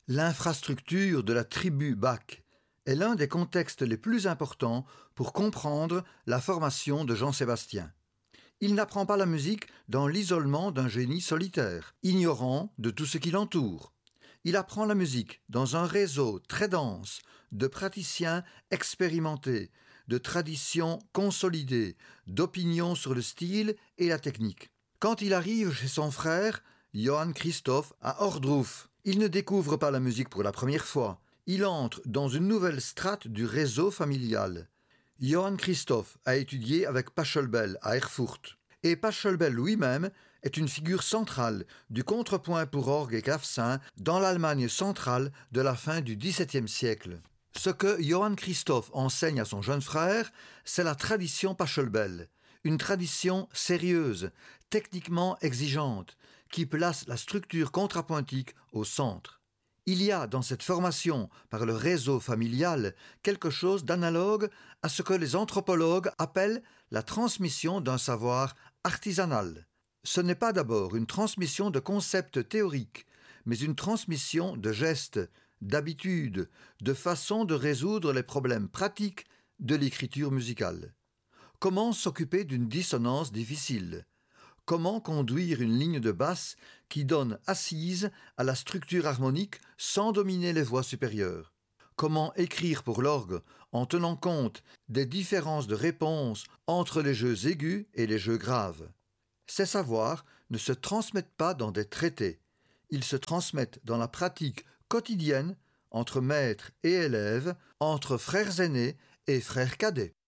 L'infrastructure de la tribu Bach est l'un des contextes les plus importants pour comprendre la formation de Jean-Sébastien. Il n'apprend pas la musique dans l'isolement d'un génie solitaire, ignorant de tout ce qui l'entoure. Il apprend la musique dans un réseau très dense de praticiens expérimentés, de traditions consolidées, d'opinions sur le style et la technique. Quand il arrive chez son frère, Johann Christoph, à Ohrdruf, il ne découvre pas la musique pour la première fois. Il entre dans une nouvelle strate du réseau familial. Johann Christoph a étudié avec Pachelbel à Erfurt. Et Pachelbel lui-même est une figure centrale du contrepoint pour orgue et clavecin dans l'Allemagne centrale de la fin du XVIIe siècle. Ce que Johann Christoph enseigne à son jeune frère, c'est la tradition Pachelbel, une tradition sérieuse, techniquement exigeante, qui place la structure contrapointique au centre. Il y a dans cette formation par le réseau familial quelque chose d'analogue à ce que les anthropologues appellent la transmission d'un savoir artisanal. Ce n'est pas d'abord une transmission de concepts théoriques, mais une transmission de gestes, d'habitudes, de façons de résoudre les problèmes pratiques de l'écriture musicale. Comment s'occuper d'une dissonance difficile ? Comment conduire une ligne de basse qui donne assise à la structure harmonique sans dominer les voix supérieures? Comment écrire pour l'orgue en tenant compte des différences de réponse entre les jeux aigus et les jeux graves? Ces savoirs ne se transmettent pas dans des traités. Ils se transmettent dans la pratique quotidienne entre maîtres et élèves, entre frères aînés et frères cadets.